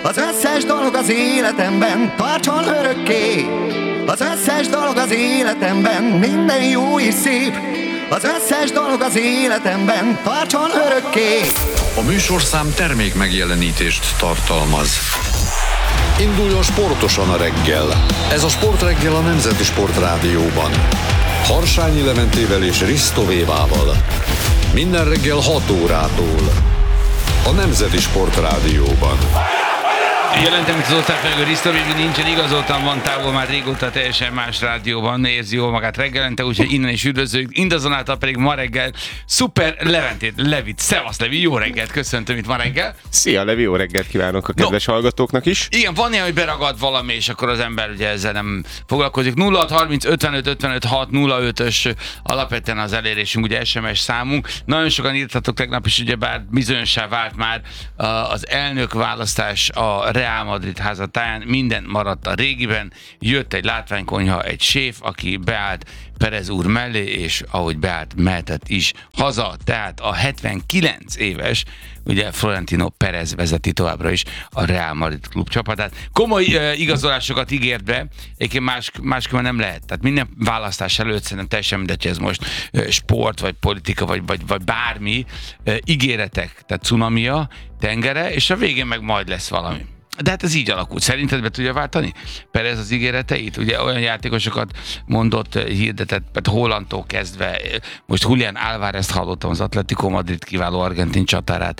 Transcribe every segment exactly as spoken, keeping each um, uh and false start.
Az összes dolog az életemben tartson örökké. Az összes dolog az életemben minden jó és szép. Az összes dolog az életemben tartson örökké. A műsorszám termék megjelenítést tartalmaz. Induljon sportosan a reggel. Ez a Sportreggel a Nemzeti Sportrádióban. Harsányi Leventével és Risto Vévával. Minden reggel hat órától. A Nemzeti Sportrádióban. Jelentem, hogy az osztályfőnök Risto Vévi nincsen, igazoltan van távol már régóta teljesen más rádióban, érzi jól magát reggelente, úgyhogy innen is üdvözlőjük. Mindazonáltal pedig ma reggel Szuper Leventét, Levit. Szevasz Levi, jó reggelt, köszöntöm itt ma reggel. Szia Levi, jó reggelt kívánok a kedves no. hallgatók is. Igen, van ilyen, hogy beragad valami, és akkor az ember ugye ezzel nem foglalkozik. nulla hat harminc ötvenöt ötvenöt hat nulla ötös alapvetően az elérésünk, ugye es em es számunk. Nagyon sokan írtatok tegnap is, ugye bár bizonyossá vált már az elnök választás a Real Madrid házatáján, minden maradt a régiben, jött egy látványkonyha, egy séf, aki beállt Perez úr mellé, és ahogy beállt, mehetett is haza, tehát a hetvenkilenc éves, ugye Florentino Perez vezeti továbbra is a Real Madrid klub csapatát. Komoly uh, igazolásokat ígért be, egyébként más, máskülön nem lehet. Tehát minden választás előtt szerintem teljesen mindegy, ez most uh, sport, vagy politika, vagy, vagy, vagy bármi, uh, ígéretek, tehát cunamia, tengere, és a végén meg majd lesz valami. De hát ez így alakult. Szerinted be tudja váltani Perez az ígéreteit? Ugye olyan játékosokat mondott, hirdetett, mert Hollandtól kezdve, most Julián Álvarezt hallottam, az Atletico Madrid kiváló argentin csatárát.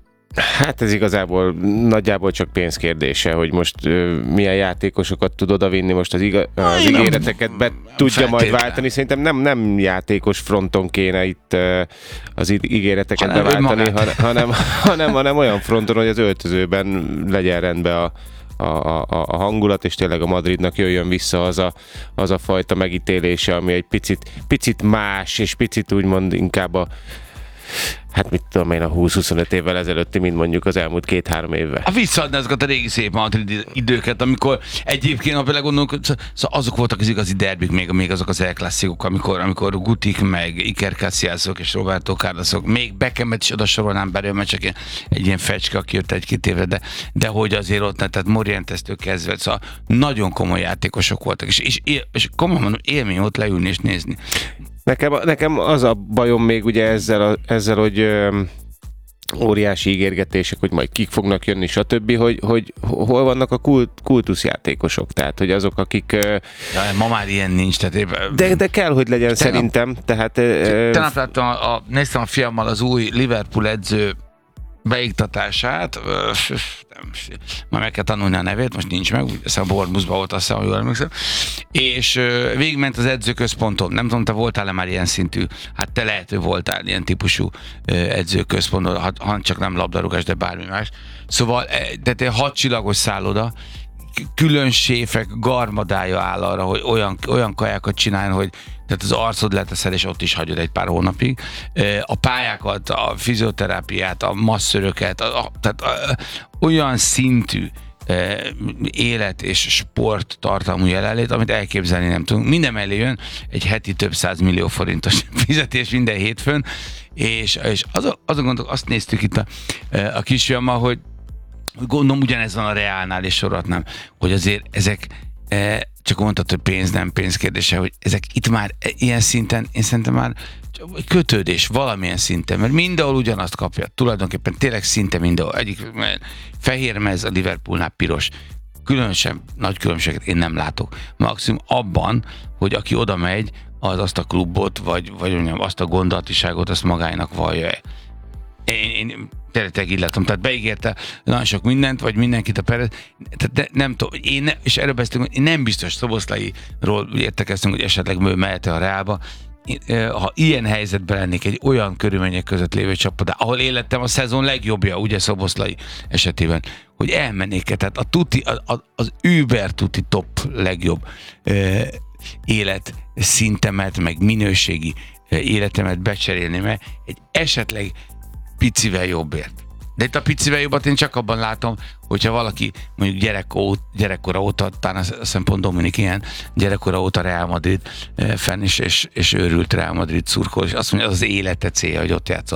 Hát ez igazából nagyjából csak pénzkérdése, hogy most uh, milyen játékosokat tud odavinni, most az, iga, az ígéreteket be tudja majd váltani. Szerintem nem, nem játékos fronton kéne itt uh, az ígéreteket hanem beváltani, han, hanem, hanem, hanem olyan fronton, hogy az öltözőben legyen rendben a, a, a, a hangulat, és tényleg a Madridnak jöjjön vissza az a, az a fajta megítélése, ami egy picit, picit más, és picit úgymond inkább a hát mit tudom én, a húsz-huszonöt évvel ezelőtti, mint mondjuk az elmúlt két-három évvel. A visszaadni azokat a régi szép Madrid időket, amikor egyébként, ha belegondolunk, szóval azok voltak az igazi derbik, még, még azok az El Clásicok, amikor, amikor Gutik, meg Iker Casillasok és Roberto Carlosok, még Beckhamet is oda sorolnám belőle, mert csak egy ilyen fecske, aki jött egy-két évre, de, de hogy azért ott, tehát Morientes-től kezdve, szóval nagyon komoly játékosok voltak, és, és, és komolyan mondom, élmény ott leülni és nézni. Nekem, nekem az a bajom még ugye ezzel, a, ezzel hogy ö, óriási ígérgetések, hogy majd kik fognak jönni, stb., hogy, hogy hol vannak a kult, kultuszjátékosok, tehát hogy azok, akik... Ö, ja, ma már ilyen nincs, tehát épp, de, de kell, hogy legyen tenap, szerintem, tehát... Tegnap láttam, a, a, néztem a fiammal az új Liverpool edző beiktatását, már meg kell tanulni a nevét, most nincs meg, úgy a Bournemouthban volt, azt hiszem, jól emlékszem, és végigment az edzőközponton. Nem tudom, te voltál-e már ilyen szintű, hát te lehet, hogy voltál ilyen típusú edzőközponton, ha, ha csak nem labdarúgás, de bármi más. Szóval, tehát egy hatcsillagos szálloda, külön séfek garmadája áll arra, hogy olyan, olyan kajákat csináljon, hogy tehát az arcod leteszed, és ott is hagyod egy pár hónapig. A pályákat, a fizioterápiát, a masszöröket, a, a, tehát a, olyan szintű e, élet és sport tartalmú jelenlét, amit elképzelni nem tudunk. Minden mellé jön egy heti több száz millió forintos fizetés minden hétfőn, és, és az, a, az a gondok, azt néztük itt a, a kisfiammal, hogy gondolom ugyanez van a Reálnál és sorolhatnám, hogy azért ezek e, csak mondtad, hogy pénz nem pénz kérdése, hogy ezek itt már ilyen szinten, én szerintem már kötődés valamilyen szinten, mert mindenhol ugyanazt kapja, tulajdonképpen tényleg szinte mindenhol. Egyik fehér mez, a Liverpoolnál piros. Különösen nagy különbséget én nem látok. Maximum abban, hogy aki oda megy, az azt a klubot, vagy, vagy mondjam, azt a gondolatiságot, azt magának vallja. Én, én tényleg így látom, tehát beígérte nagyon sok mindent, vagy mindenkit a Perez, tehát de, nem tudom, én ne, és erről beszélünk, én nem biztos Szoboszlairól értekeztünk, hogy esetleg mehet-e a Reálba. Ha ilyen helyzetben lennék egy olyan körülmények között lévő csapat, ahol élettem a szezon legjobbja, ugye Szoboszlai esetében, hogy elmennék-e, tehát a tuti, a, a, az Uber tuti top legjobb e, élet szintemet, meg minőségi e, életemet becserélni, mert egy esetleg picivel jobbért. De itt a picivel jobbat én csak abban látom, hogyha valaki mondjuk gyerek ó, gyerekkora óta, talán azt hiszem pont Dominik ilyen, gyerekkora óta Real Madrid fenn is, és, és őrült Real Madrid szurkol, és azt mondja, az az élete célja, hogy ott játszon.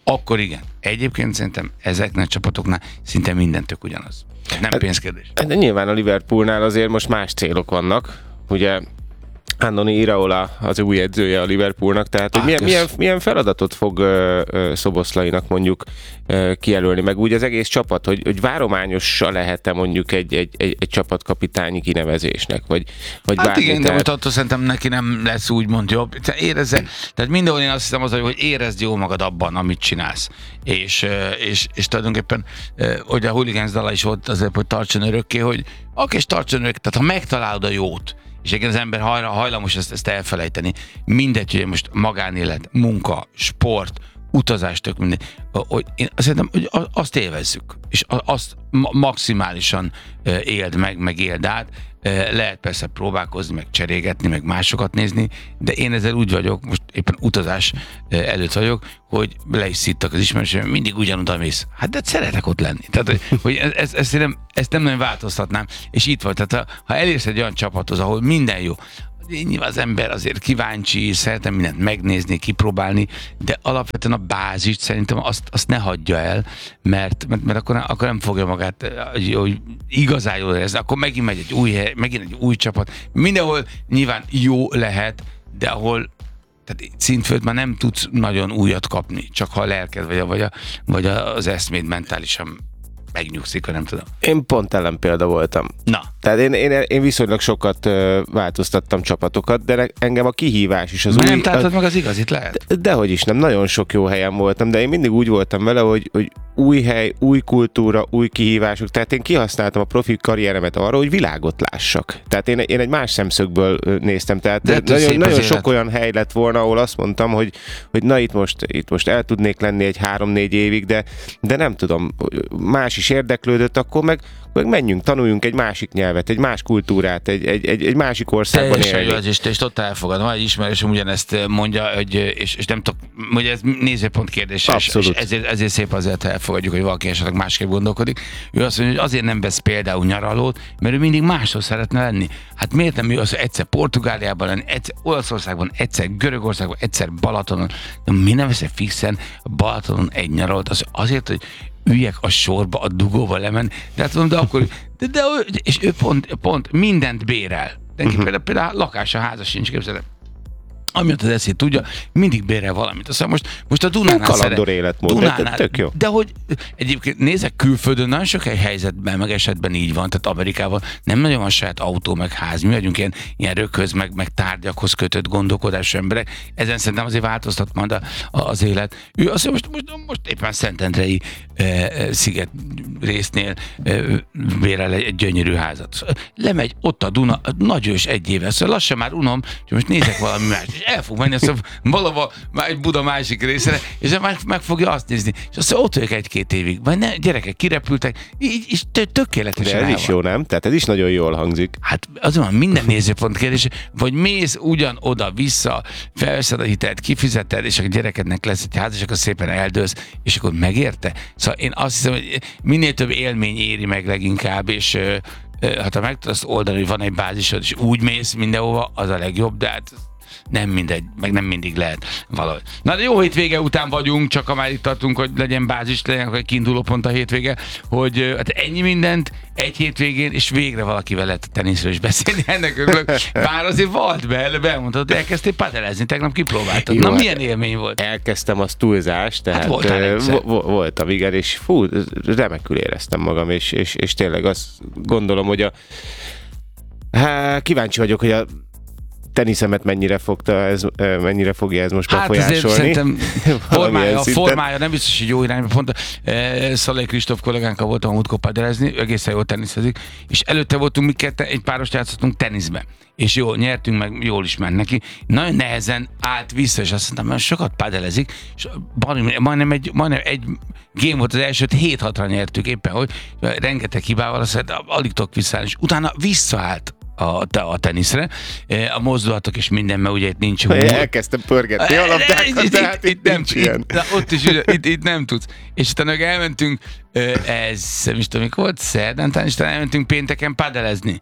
akkor igen. Egyébként szerintem ezeknek a csapatoknál szinte minden tök ugyanaz. Nem hát, pénzkérdés. De nyilván a Liverpoolnál azért most más célok vannak. Ugye Andoni Iraola az új edzője a Liverpoolnak, tehát hogy ah, milyen, milyen, milyen feladatot fog uh, uh, Szoboszlainak mondjuk uh, kijelölni, meg úgy az egész csapat, hogy, hogy várományossa lehet-e mondjuk egy, egy, egy, egy csapatkapitányi kinevezésnek, vagy, vagy hát bármi, igen, tehát... de most attól szerintem neki nem lesz úgymond jobb. Érezze, tehát mindenhol én azt hiszem az, hogy érezd jól magad abban, amit csinálsz. És, és, és tulajdonképpen, hogy a Hooligans dala is volt azért, hogy tartson örökké, hogy oké, és tartson örökké, tehát ha megtalálod a jót, és igen, az ember hajlamos ezt, ezt elfelejteni. Mindegy, hogy most magánélet, munka, sport, utazás, tök mindegy. Hogy én szerintem, hogy azt élvezzük, és azt maximálisan éld meg, meg éld át. Lehet persze próbálkozni, meg cserégetni, meg másokat nézni, de én ezzel úgy vagyok, most éppen utazás előtt vagyok, hogy le is szittak az ismerőseim, mindig ugyanoda mész. Hát de szeretek ott lenni. Tehát, hogy ez, ez, nem, ezt nem nagyon változtatnám, és itt vagy. Tehát ha, ha elérsz egy olyan csapathoz, ahol minden jó, nyilván az ember azért kíváncsi, szeretem mindent megnézni, kipróbálni, de alapvetően a bázist szerintem azt, azt ne hagyja el, mert, mert, mert akkor, akkor nem fogja magát hogy igazán jól érezni. Akkor megint megy egy új hely, megint egy új csapat. Mindenhol nyilván jó lehet, de ahol tehát szintfőt már nem tudsz nagyon újat kapni, csak ha a lelked vagy, a, vagy, a, vagy az eszméd mentálisan megnyugszik, nem tudom. Én pont ellenpélda voltam. Na. Tehát én, én, én viszonylag sokat uh, változtattam csapatokat, de engem a kihívás is az Már új... nem találtad meg az igazit, lehet? De, dehogy is nem, nagyon sok jó helyen voltam, de én mindig úgy voltam vele, hogy, hogy új hely, új kultúra, új kihívások, tehát én kihasználtam a profi karrieremet arra, hogy világot lássak. Tehát én, én egy más szemszögből néztem, tehát de nagyon, nagyon sok élet. Olyan hely lett volna, ahol azt mondtam, hogy, hogy na itt most, itt most el tudnék lenni egy három-négy évig, de, de nem tudom, más is érdeklődött, akkor meg, meg menjünk, tanuljunk egy másik nyelvet, egy más kultúrát, egy, egy, egy, egy másik országban élni. Teljesen és, és ott elfogadom. Egy ismerősöm ugyanezt mondja, hogy, és, és nem tudok, hogy ez nézőpont kérdés, és, és ezért, ezért szép azért elfogadjuk, hogy valaki esetleg másképp gondolkodik. Ő azt mondja, hogy azért nem vesz például nyaralót, mert ő mindig máshol szeretne lenni. Hát miért nem ő az, hogy egyszer Portugáliában lenni, egyszer Olaszországban, egyszer Görögországban, egyszer Balatonon, de mi nem veszek fixen Balatonon egy nyaralót, az azért, hogy üljek a sorba, a dugóba lemenni, de hát mondom, de akkor, de, de, és ő pont, pont mindent bérel. De uh-huh. például, például lakása, háza sincs, képzelem. Amiatt az eszét tudja, mindig bérel valamit. Aztán most, most a Dunánál kalandor életmód, Dunánál, tök jó. De hogy egyébként nézek külföldön, nagyon sok helyzetben, meg esetben így van, tehát Amerikában nem nagyon van saját autó, meg ház. Mi vagyunk ilyen, ilyen rökhöz, meg, meg tárgyakhoz kötött gondolkodású emberek. Ezen szerintem azért változtat majd a, a, az élet. Ő azt most, most, most éppen Szentendrei e, sziget résznél e, bérel egy, egy gyönyörű házat. Lemegy ott a Duna, nagy ős egy éve, szóval lassan már unom, hogy most nézek valami más. El fog menni, azt valahol egy Buda másik részére, és meg, meg fogja azt nézni. És azt ott vagyok egy-két évig. Vagy ne, gyerekek kirepültek, így is tökéletesen. De ez is jó, nem? Tehát ez is nagyon jól hangzik. Hát az van, minden nézőpont kérdés, vagy mész ugyan oda-vissza, felveszed a hitelt, kifizeted, és a gyerekednek lesz egy ház, és akkor szépen eldőlsz, és akkor megérte? Szóval én azt hiszem, hogy minél több élmény éri meg leginkább, és hát ha meg tudod azt oldani, hogy van egy bázisod, és úgy mész mindenhova, az a legjobb, de hát nem mindegy, meg nem mindig lehet valahogy. Na de jó hétvége után vagyunk, csak ha már itt tartunk, hogy legyen bázis, legyen egy kiinduló pont a hétvége, hogy hát ennyi mindent egy hétvégén, és végre valakivel lehet a teniszről is beszélni, ennek örülök. Bár azért volt be, belmondtad, hogy elkezdtél padelezni, tegnap kipróbáltad. Jó, na hát milyen élmény volt? Elkezdtem az túlzást, tehát hát voltál vo- vo- voltam, igen, és fú, remekül éreztem magam, és, és, és tényleg azt gondolom, hogy a há, kíváncsi vagyok, hogy a teniszemet mennyire fogta ez, mennyire fogja ez most hát befolyásolni. Szerintem formája, formája nem biztos, hogy jó irányba. Pont e, Szalai Kristóf kollégánkkal voltam a múltkor padelezni, egészen jól teniszezik, és előtte voltunk mi ketten, egy párost játszottunk teniszbe. És jó, nyertünk meg, jól is ment neki. Nagyon nehezen állt vissza, és azt mondtam, hogy sokat padelezik, és majdnem egy, majdnem egy game volt az elsőt, hét-hatra nyertük éppen, hogy rengeteg hibával, azt mondta, alig tudok visszaállni, és utána visszaállt A, a teniszre, a mozdulatok és minden, mert ugye itt nincs humor. Elkezdtem pörgetni a labdákat, de hát itt nem, nincs ilyen. Itt, ott is, itt, itt nem tudsz. És utána elmentünk, ez, nem is tudom, mikor volt, szerdán, és utána elmentünk pénteken padelezni.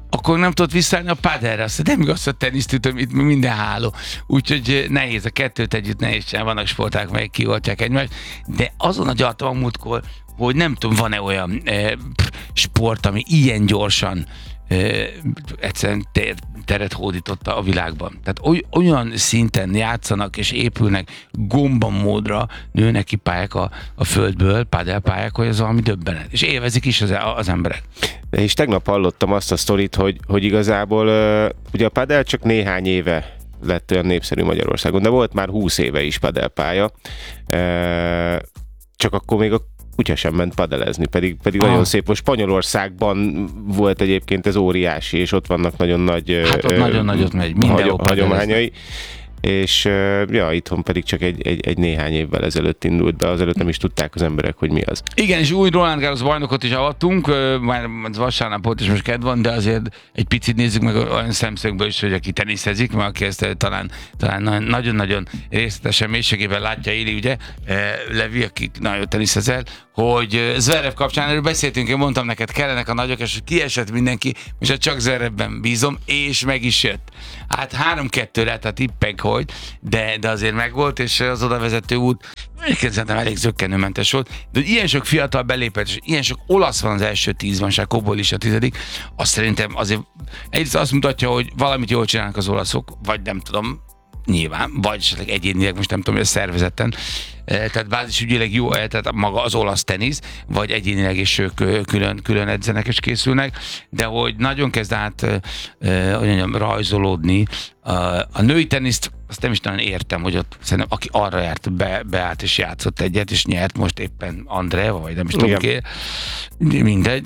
akkor nem tudott visszaállni a padelre. Azt nem igaz, a teniszt ütöm, itt minden háló. Úgyhogy nehéz, a kettőt együtt nehéz csinálni, vannak sporták, melyek kioltják egymást, de azon a gyartam a múltkor, hogy nem tudom, van-e olyan eh, sport, ami ilyen gyorsan eh, egyszerűen ter, teret hódította a világban. Tehát oly, olyan szinten játszanak és épülnek gombamódra, nőnek ki pályák a, a földből, padelpályák, hogy ez valami döbbenet. És élvezik is az, az emberek. És tegnap hallottam azt a sztorit, hogy, hogy igazából uh, ugye a padel csak néhány éve lett olyan népszerű Magyarországon, de volt már húsz éve is padelpálya. Uh, csak akkor még a kutya sem ment padelezni, pedig, pedig nagyon szép. Most Spanyolországban volt egyébként ez óriási, és ott vannak nagyon nagy hát ott ö, nagyon nagyot megy, mindenhol hagy, hagyományai. És ja, itthon pedig csak egy, egy, egy néhány évvel ezelőtt indult be, azelőtt nem is tudták az emberek, hogy mi az. Igen, és új Roland Garros bajnokot is avattunk, már vasárnap volt, és most kedv van, de azért egy picit nézzük meg olyan szemszögből is, hogy aki teniszezik, mert aki ezt talán, talán nagyon-nagyon részletesen mélységében látja, éli, ugye, Levi, aki nagyon teniszezel, hogy Zverev kapcsán, erről beszéltünk, én mondtam neked, kellenek a nagyok, és kiesett mindenki, és csak Zverevben bízom, és meg is jött. Hát három-kettő lett a tippek, hogy, de, de azért megvolt, és az oda vezető út, egyébként szerintem elég zökkenőmentes volt, de ilyen sok fiatal belépett, és ilyen sok olasz van az első tízben, se Kobol is a tizedik, azt szerintem azért egyrészt azt mutatja, hogy valamit jól csinálnak az olaszok, vagy nem tudom, nyilván, vagy esetleg egyénileg, most nem tudom, hogy a szervezeten, tehát bázisügyileg jó, tehát maga az olasz tenisz, vagy egyénileg is ők külön, külön edzenek és készülnek, de hogy nagyon kezd át hogy mondjam, rajzolódni. A, a női teniszt azt nem is nagyon értem, hogy ott szerintem aki arra járt, be, beállt és játszott egyet, és nyert most éppen Andrea, vagy nem is tudom ki, mindegy,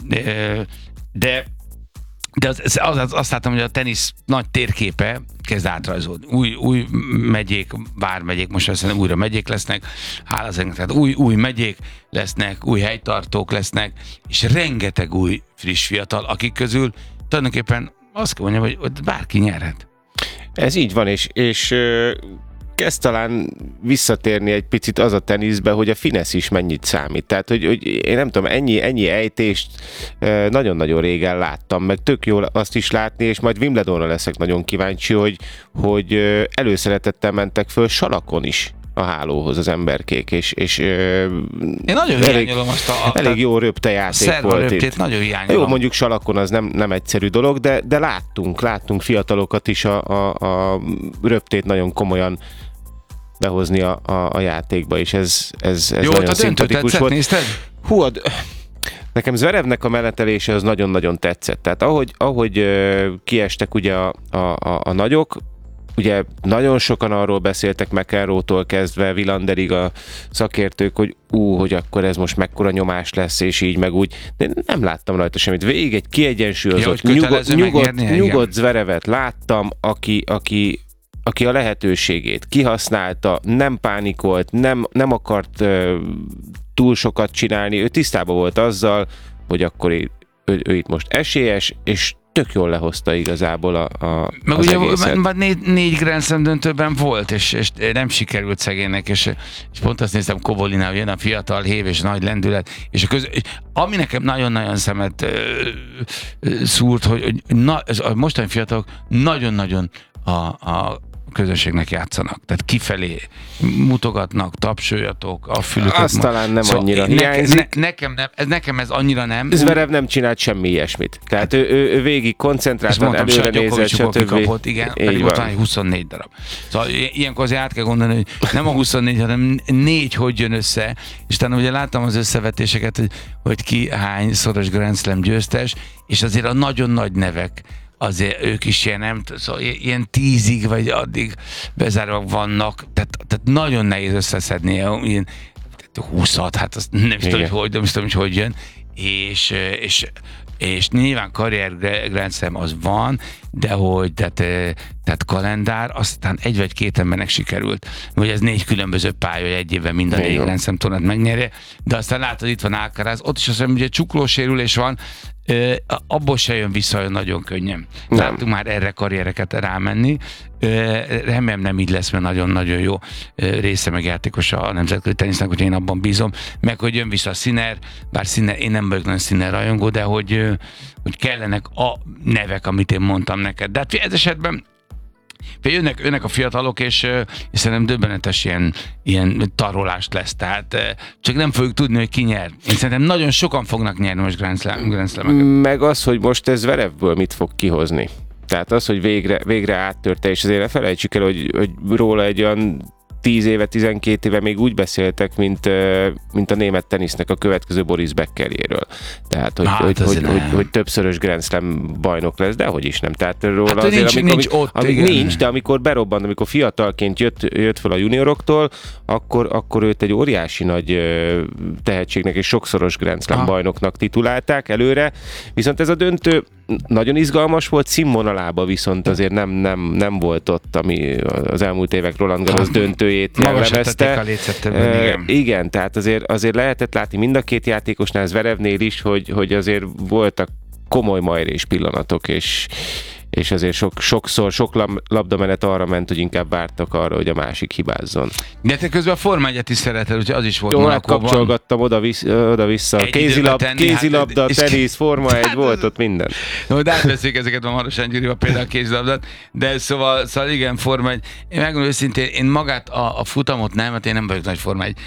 de De az, az, az, azt láttam, hogy a tenisz nagy térképe kezd átrajzolni. Új, új megyék, vármegyék, most azt hiszem újra megyék lesznek, hála az ennek, tehát új, új megyék lesznek, új helytartók lesznek, és rengeteg új friss fiatal, akik közül tulajdonképpen azt kell mondjam, hogy, hogy bárki nyerhet. Ez így van, és, és kezd talán visszatérni egy picit az a teniszbe, hogy a finesz is mennyit számít. Tehát, hogy, hogy én nem tudom, ennyi, ennyi ejtést nagyon-nagyon régen láttam, meg tök jó azt is látni, és majd Wimbledonra leszek nagyon kíváncsi, hogy, hogy előszeretettel mentek föl salakon is a hálóhoz az emberkék, és, és én nagyon elég, hiányolom azt a... a elég jó röpte játék volt itt. Nagyon hiányolom. Jó, mondjuk salakon az nem, nem egyszerű dolog, de, de láttunk, láttunk fiatalokat is a, a, a röptét nagyon komolyan behozni a, a, a játékba, és ez, ez, ez jó, nagyon szimpatikus volt. Nézted? Hú, a, nekem Zverevnek a menetelése az nagyon-nagyon tetszett. Tehát ahogy, ahogy uh, kiestek ugye a, a, a, a nagyok, ugye nagyon sokan arról beszéltek McEnroe-tól kezdve Wilanderig a szakértők, hogy ú, hogy akkor ez most mekkora nyomás lesz, és így meg úgy. De nem láttam rajta semmit. Végig egy kiegyensúlyozott, ja, nyugodt, nyugodt, nyugodt Zverevet láttam, aki, aki aki a lehetőségét kihasználta, nem pánikolt, nem, nem akart uh, túl sokat csinálni, ő tisztában volt azzal, hogy akkor ő, ő, ő itt most esélyes, és tök jól lehozta igazából a, a meg az ugye egészet. Már négy, négy Grand Slam döntőben volt, és, és nem sikerült szegénynek, és, és pont azt néztem, Kobolinál jön a fiatal hév és nagy lendület, és a köz, ami nekem nagyon-nagyon szemet ö, ö, szúrt, hogy, hogy na, ez a mostani fiatalok nagyon-nagyon a, a közönségnek játszanak. Tehát kifelé mutogatnak, tapsoljatok, a fülüket. Azt ma... talán nem szóval annyira ne, hiányzik. Ne, nekem, nem, ez, nekem ez annyira nem. Zverev nem csinált semmi ilyesmit. Tehát ő, ő, ő végig koncentráltan előre nézett, stb. Kapott, igen, így pedig ott van egy huszonnégy darab. Szóval ilyenkor azért át kell gondolni, hogy nem a huszonnégy, hanem négy hogy jön össze, és utána ugye láttam az összevetéseket, hogy, hogy ki hány szoros Grand Slam győztes, és azért a nagyon nagy nevek azért ők is ilyen, nem, szóval ilyen tízig vagy addig bezárva vannak, tehát, tehát nagyon nehéz összeszedni ilyen húszat, hát azt nem is tudom, hogy hogy, nem is tudom, hogy hogy jön, és, és, és nyilván karrier Grand Slam az van, de hogy tehát, tehát kalendár, aztán egy vagy két embernek sikerült, hogy ez négy különböző pálya, hogy egy évben mind a négy Grand Slam tornát megnyerje, de aztán látod, itt van Alcaraz, ott is azt mondom, hogy csuklósérülés van, Ö, abból se jön vissza olyan nagyon könnyen. Nem. Láttunk már erre karriereket rámenni. Ö, remélem nem így lesz, mert nagyon-nagyon jó ö, része meg játékos a nemzetközi tenisznek, hogy én abban bízom. Meg hogy jön vissza a Sinner, bár Sinner, én nem vagyok nagyon Sinner rajongó, de hogy, ö, hogy kellenek a nevek, amit én mondtam neked. De hát ez esetben jönnek, jönnek a fiatalok, és, és szerintem döbbenetes ilyen, ilyen tarolást lesz. Tehát csak nem fogjuk tudni, hogy ki nyer. Én szerintem nagyon sokan fognak nyerni most Grand Slam, Grand Slam-eket. Meg az, hogy most ez Zverevből mit fog kihozni. Tehát az, hogy végre, végre áttörte, és azért ne felejtsük el, hogy, hogy róla egy olyan tíz éve, tizenkét éve még úgy beszéltek, mint, mint a német tenisznek a következő Boris Beckerjéről. Tehát, hogy, hát, hogy, hogy, hogy, hogy, hogy többszörös Grand Slam bajnok lesz, de hogy is nem. Tehát róla hát, azért, nincs, amikor, nincs amikor, ott, amik, igen. nincs, de amikor berobbant, amikor fiatalként jött, jött fel a junioroktól, akkor, akkor őt egy óriási nagy tehetségnek és sokszoros Grand Slam Aha. bajnoknak titulálták előre, viszont ez a döntő nagyon izgalmas volt, színvonalában viszont azért nem, nem, nem volt ott, ami az elmúlt évek Roland Garros döntőjét jellemezte. A létszertebben, igen. Igen, tehát azért, azért lehetett látni mind a két játékosnál, Zverevnél is, hogy, hogy azért voltak komoly majrés pillanatok, és, és azért sok, sokszor, sok labdamenet arra ment, hogy inkább vártak arra, hogy a másik hibázzon. De te közben a Forma egyet is szereted, úgyhogy az is volt Jó, hát Monacóban. kapcsolgattam oda-vissza, oda-vissza. Egy Kézilab, időben tenni, kézilabda, hát, és- tenisz, Forma egy, Hát, volt ott minden. No, de átveszik ezeket a Marosán Gyurival, például a kézilabdát, de szóval, szóval igen, Forma egy. Én megmondom őszintén, én magát a, a futamot nem, mert én nem vagyok nagy Forma egy